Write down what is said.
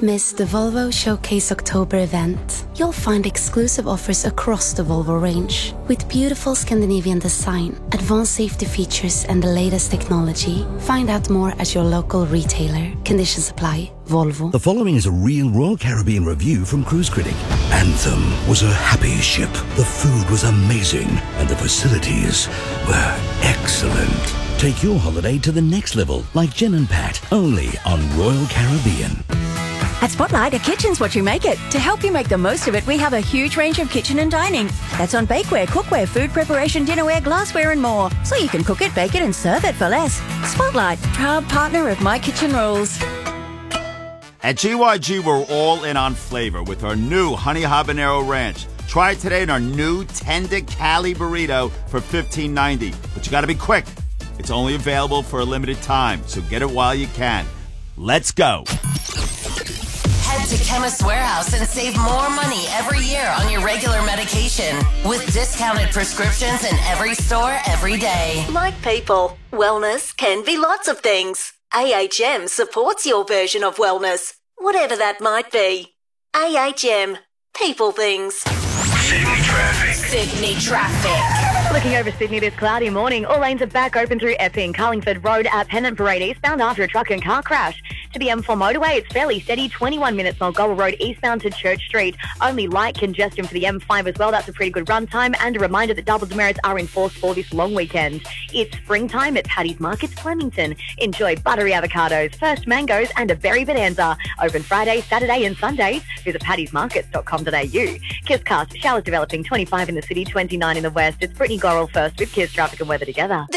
you've missed the Volvo Showcase October event, you'll find exclusive offers across the Volvo range. With beautiful Scandinavian design, advanced safety features and the latest technology, find out more at your local retailer. Conditions apply. Volvo. The following is a real Royal Caribbean review from Cruise Critic. Anthem was a happy ship. The food was amazing and the facilities were excellent. Take your holiday to the next level like Jen and Pat, only on Royal Caribbean. At Spotlight, a kitchen's what you make it. To help you make the most of it, we have a huge range of kitchen and dining. That's on bakeware, cookware, food preparation, dinnerware, glassware and more. So you can cook it, bake it and serve it for less. Spotlight, proud partner of My Kitchen Rules. At GYG, we're all in on flavor with our new Honey Habanero Ranch. Try it today in our new Tender Cali Burrito for $15.90. But you gotta be quick. It's only available for a limited time, so get it while you can. Let's go. Head to Chemist Warehouse and save more money every year on your regular medication with discounted prescriptions in every store every day. Like people, wellness can be lots of things. AHM supports your version of wellness, whatever that might be. AHM, people things. Sydney traffic. Sydney traffic. Looking over Sydney this cloudy morning, all lanes are back open through Epping, Carlingford Road at Pennant Parade eastbound after a truck and car crash. To the M4 motorway, it's fairly steady, 21 minutes Mulgoa Road eastbound to Church Street. Only light congestion for the M5 as well. That's a pretty good run time. And a reminder that double demerits are in force for this long weekend. It's springtime at Paddy's Markets, Flemington. Enjoy buttery avocados, first mangoes and a berry bonanza. Open Friday, Saturday and Sundays. Visit paddysmarkets.com.au. Kisscast, showers developing, 25 in the city, 29 in the west. It's Brittany Gorrell first with Kiss Traffic and Weather together.